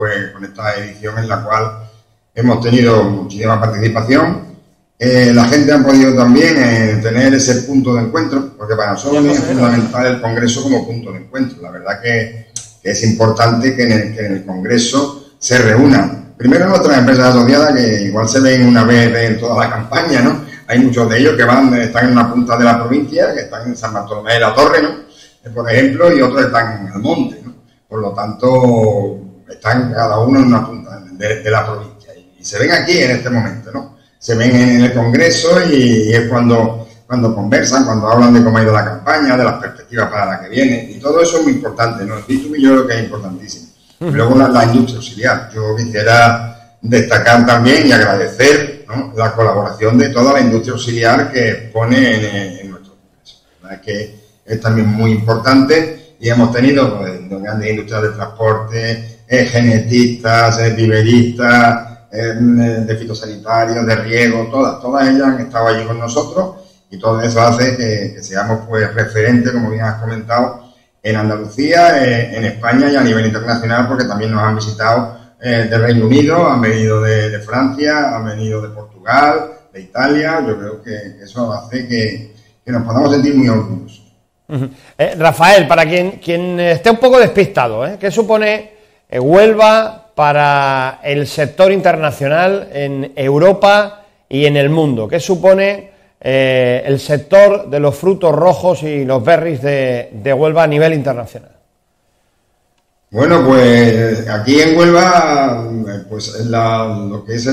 pues con esta edición en la cual hemos tenido muchísima participación. La gente ha podido también tener ese punto de encuentro, porque para nosotros es fundamental el Congreso como punto de encuentro. La verdad que es importante que en el Congreso se reúnan primero nuestras empresas asociadas, que igual se ven una vez en toda la campaña, ¿no? Hay muchos de ellos que están en una punta de la provincia, que están en San Bartolomé de la Torre, ¿no? Por ejemplo, y otros están en Almonte, ¿no? Por lo tanto, están cada uno en una punta de la provincia. Y se ven aquí en este momento, ¿no? Se ven en el Congreso y es cuando conversan, cuando hablan de cómo ha ido la campaña, de las perspectivas para la que viene. Y todo eso es muy importante, ¿no? El B2B yo creo que es importantísimo. Y luego la industria auxiliar. Yo quisiera destacar también y agradecer, ¿no?, la colaboración de toda la industria auxiliar que pone en nuestro Congreso. La verdad es que es también muy importante y hemos tenido pues, grandes industrias de transporte, genetistas, viveristas, de fitosanitarios, de riego, todas ellas han estado allí con nosotros y todo eso hace que seamos pues referentes, como bien has comentado, en Andalucía, en España y a nivel internacional, porque también nos han visitado de Reino Unido, han venido de Francia, han venido de Portugal, de Italia. Yo creo que eso hace que nos podamos sentir muy orgullosos. Rafael, para quien esté un poco despistado, ¿qué supone Huelva para el sector internacional en Europa y en el mundo? ¿Qué supone el sector de los frutos rojos y los berries de Huelva a nivel internacional? Bueno, pues aquí en Huelva, pues lo que es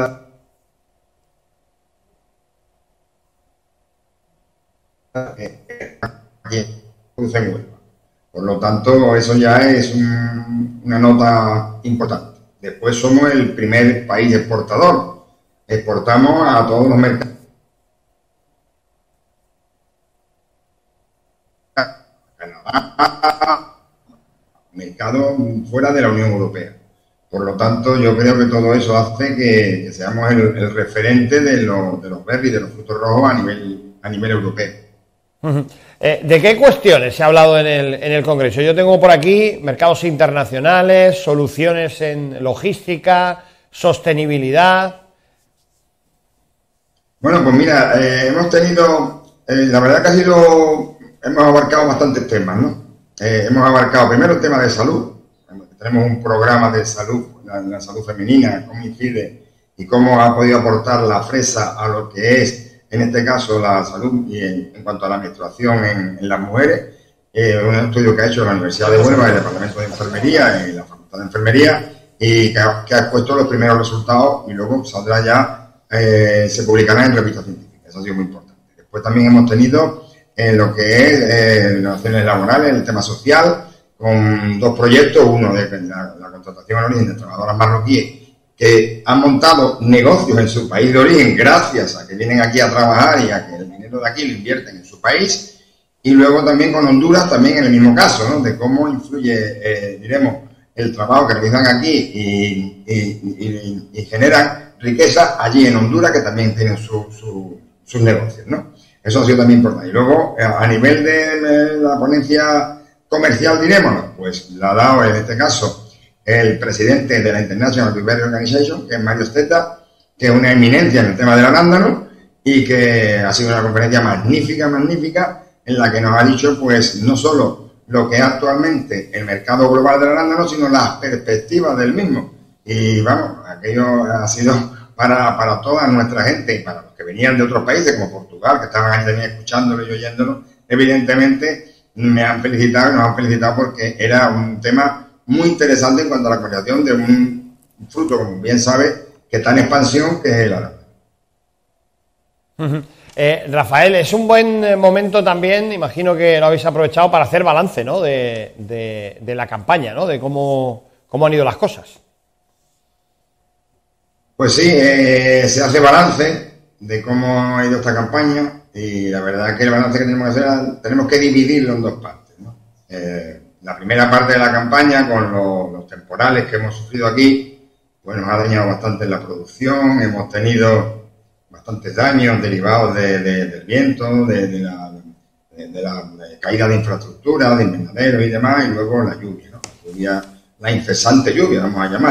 aquí produce en Huelva. Por lo tanto, eso ya es una nota importante. Después somos el primer país exportador. Exportamos a todos los mercados. Canadá, mercado fuera de la Unión Europea. Por lo tanto, yo creo que todo eso hace que seamos el referente de los berries, de los frutos rojos a nivel europeo. ¿De qué cuestiones se ha hablado en el Congreso? Yo tengo por aquí mercados internacionales, soluciones en logística, sostenibilidad. Bueno, pues mira, hemos tenido, la verdad que hemos abarcado bastantes temas, ¿no? Hemos abarcado primero el tema de salud. Tenemos un programa de salud, la salud femenina, cómo incide y cómo ha podido aportar la fresa a lo que es, en este caso, la salud y en cuanto a la menstruación en las mujeres. Un estudio que ha hecho la Universidad de Huelva, el Departamento de Enfermería y la Facultad de Enfermería, y que ha expuesto los primeros resultados y luego saldrá ya, se publicará en revistas científicas. Eso ha sido muy importante. Después también hemos tenido lo que es relaciones laborales, el tema social, con dos proyectos, uno de la contratación al origen de trabajadoras marroquíes que han montado negocios en su país de origen gracias a que vienen aquí a trabajar y a que el dinero de aquí lo invierten en su país, y luego también con Honduras, también en el mismo caso, ¿no?, de cómo influye, diremos, el trabajo que realizan aquí y generan riqueza allí en Honduras, que también tienen sus negocios, ¿no? Eso ha sido también importante. Y luego, a nivel de la ponencia comercial, dirémoslo, pues la ha dado en este caso el presidente de la International Blueberry Organization, que es Mario Stetta, que es una eminencia en el tema del arándano y que ha sido una conferencia magnífica, en la que nos ha dicho, pues, no solo lo que es actualmente el mercado global del arándano, sino las perspectivas del mismo. Y vamos, aquello ha sido para toda nuestra gente y para los que venían de otros países, como Portugal, que estaban ahí también escuchándolo y oyéndolo, evidentemente me han felicitado y nos han felicitado porque era un tema muy interesante en cuanto a la comunicación de un fruto, como bien sabe, que está en expansión, que es el arándano. Rafael, es un buen momento también, imagino que lo habéis aprovechado para hacer balance, ¿no?, de la campaña, ¿no?, de cómo han ido las cosas. Pues sí, se hace balance de cómo ha ido esta campaña y la verdad es que el balance que tenemos que hacer, tenemos que dividirlo en dos partes, ¿no? La primera parte de la campaña, con los temporales que hemos sufrido aquí, pues nos ha dañado bastante la producción, hemos tenido bastantes daños derivados del viento, de la caída de infraestructura, de invernaderos y demás, y luego la lluvia, ¿no? la incesante lluvia, vamos a llamar.